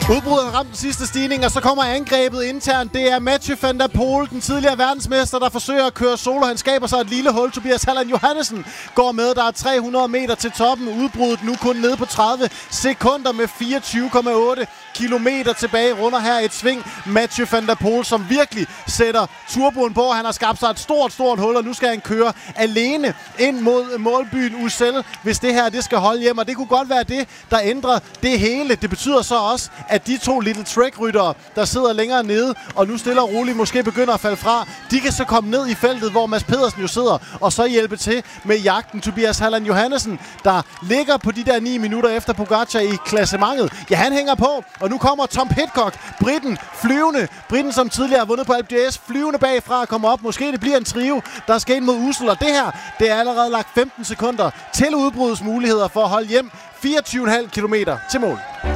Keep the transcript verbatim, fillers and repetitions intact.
Udbruddet har ramt den sidste stigning, og så kommer angrebet internt. Det er Mathieu van der Poel, den tidligere verdensmester, der forsøger at køre solo. Han skaber sig et lille hul. Tobias Halland Johannesen går med. Der er tre hundrede meter til toppen. Udbruddet nu kun nede på tredive sekunder med fireogtyve komma otte kilometer tilbage. Runder her et sving. Mathieu van der Poel, som virkelig sætter turboen på. Han har skabt sig et stort, stort hul, og nu skal han køre alene ind mod målbyen Ussel, hvis det her det skal holde hjem. Og det kunne godt være det, der ændrer det hele. Det betyder så også, at de to Little Trek-ryttere, der sidder længere nede, og nu stille og roligt måske begynder at falde fra, de kan så komme ned i feltet, hvor Mads Pedersen jo sidder, og så hjælpe til med jagten. Tobias Halland Johannesen, der ligger på de der ni minutter efter Pogacar i klassementet. Ja, han hænger på, og nu kommer Tom Pidcock, britten, flyvende. Britten, som tidligere har vundet på Alpe d'Huez, flyvende bagfra at komme op. Måske det bliver en trio, der skal ind mod Ussel, og det her, det er allerede lagt femten sekunder til udbrudets muligheder for at holde hjem. fireogtyve komma fem kilometer til mål.